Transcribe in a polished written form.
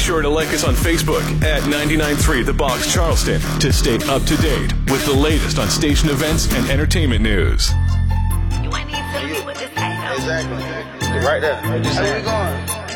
sure to like us on Facebook at 99.3 The Box Charleston to stay up to date with the latest on station events and entertainment news. You ain't need to leave with this. Exactly. Right there. Where we going?